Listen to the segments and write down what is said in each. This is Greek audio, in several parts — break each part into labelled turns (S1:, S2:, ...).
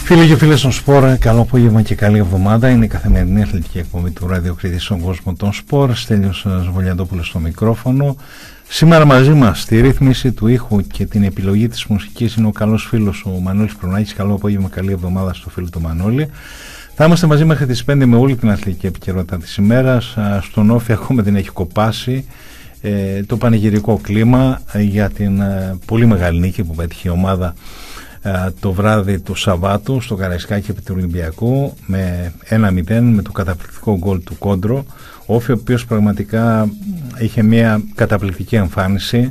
S1: Φίλοι και φίλες των Σπορ, καλό απόγευμα και καλή εβδομάδα. Είναι η καθημερινή αθλητική εκπομπή του Ραδιοκριτή στον κόσμο των Σπορ. Στέλιος Βολιαντόπουλος στο μικρόφωνο. Σήμερα μαζί μας στη ρύθμιση του ήχου και την επιλογή της μουσικής είναι ο καλός φίλος ο Μανώλης Προνάκης. Καλό απόγευμα, καλή εβδομάδα στο φίλο του Μανώλη. Θα είμαστε μαζί μέχρι τις 5 με όλη την αθλητική επικαιρότητα της ημέρας. Στον Όφη ακόμα δεν έχει κοπάσει το πανηγυρικό κλίμα για την πολύ μεγάλη νίκη που πέτυχε η ομάδα το βράδυ του Σαββάτου στο Καραϊσκάκι επί του Ολυμπιακού με 1-0 με το καταπληκτικό γκολ του Κόντρο. Ο Όφη, ο οποίος πραγματικά είχε μια καταπληκτική εμφάνιση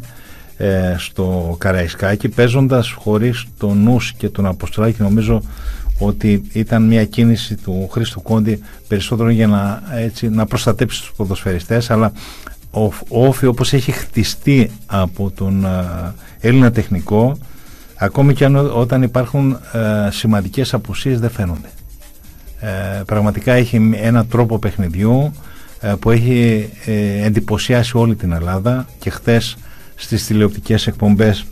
S1: στο Καραϊσκάκι, παίζοντας χωρίς τον Νους και τον Αποστολάκη. Νομίζω ότι ήταν μια κίνηση του Χρήστου Κόντι περισσότερο για να προστατέψει τους ποδοσφαιριστές, αλλά ο Όφη, όπως έχει χτιστεί από τον Έλληνα τεχνικό, ακόμη και όταν υπάρχουν σημαντικές απουσίες, δεν φαίνονται. Πραγματικά έχει ένα τρόπο παιχνιδιού που έχει εντυπωσιάσει όλη την Ελλάδα, και χθες στις τηλεοπτικές εκπομπές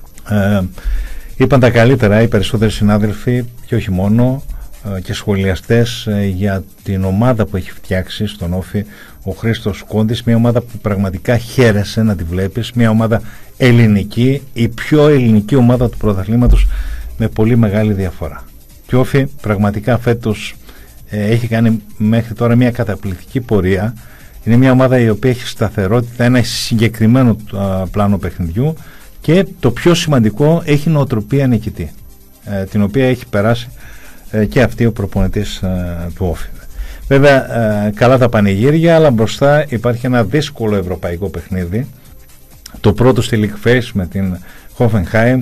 S1: είπαν τα καλύτερα οι περισσότεροι συνάδελφοι και όχι μόνο, και σχολιαστές για την ομάδα που έχει φτιάξει στον Όφη ο Χρήστος Κόντης, μια ομάδα που πραγματικά χαίρεσαι να τη βλέπεις, μια ομάδα ελληνική, η πιο ελληνική ομάδα του πρωταθλήματος με πολύ μεγάλη διαφορά. Και ο Όφη πραγματικά φέτος έχει κάνει μέχρι τώρα μια καταπληκτική πορεία. Είναι μια ομάδα η οποία έχει σταθερότητα, ένα συγκεκριμένο πλάνο παιχνιδιού και το πιο σημαντικό, έχει νοοτροπία νικητή, την οποία έχει περάσει και αυτή ο προπονητής του Όφη. Βέβαια καλά τα πανηγύρια, αλλά μπροστά υπάρχει ένα δύσκολο ευρωπαϊκό παιχνίδι, το πρώτο στη League Phase με την Hoffenheim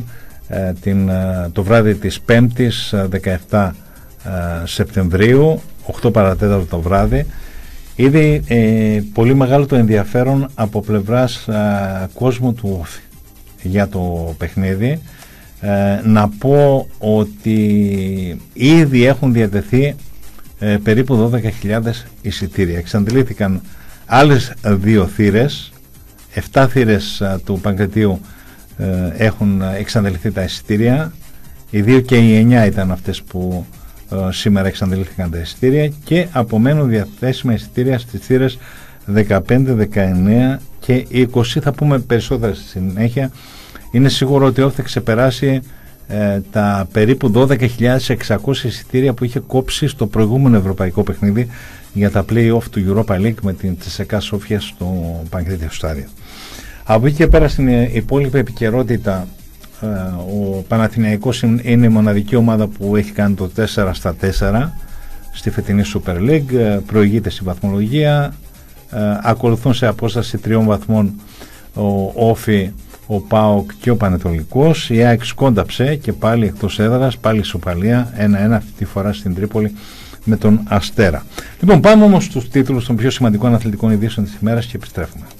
S1: το βράδυ της 5ης 17 Σεπτεμβρίου 8 παρατέταρτο το βράδυ. Ήδη πολύ μεγάλο το ενδιαφέρον από πλευράς κόσμου του Όφη για το παιχνίδι. Να πω ότι ήδη έχουν διατεθεί περίπου 12.000 εισιτήρια. Εξαντλήθηκαν άλλες 2 θύρες, 7 θύρες του Παγκρατίου έχουν εξαντληθεί τα εισιτήρια. Οι 2 και οι 9 ήταν αυτές που σήμερα εξαντλήθηκαν τα εισιτήρια, και απομένουν διαθέσιμα εισιτήρια στις θύρες 15, 19 και 20. Θα πούμε περισσότερα στη συνέχεια. Είναι σίγουρο ότι θα ξεπεράσει τα περίπου 12.600 εισιτήρια που είχε κόψει στο προηγούμενο ευρωπαϊκό παιχνίδι για τα play-off του Europa League με την Τσεσεκά Σόφια στο Παγκρίτιο Στάδιο. Από εκεί και πέρα στην υπόλοιπη επικαιρότητα, ο Παναθηναϊκός είναι η μοναδική ομάδα που έχει κάνει το 4-4 στη φετινή Super League, προηγείται στη βαθμολογία, ακολουθούν σε απόσταση 3 βαθμών ο Όφη, ο ΠΑΟΚ και ο Πανετολικός. Η ΑΕΚ σκόνταψε και πάλι εκτός έδρας, πάλι ισοπαλία 1-1 αυτή τη φορά στην Τρίπολη με τον Αστέρα. Λοιπόν, πάμε όμως στους τίτλους των πιο σημαντικών αθλητικών ειδήσεων της ημέρας και επιστρέφουμε.